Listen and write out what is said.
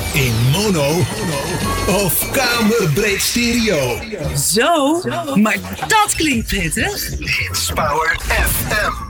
In mono of kamerbreed stereo. Zo, maar dat klinkt prettig. Hits Power FM.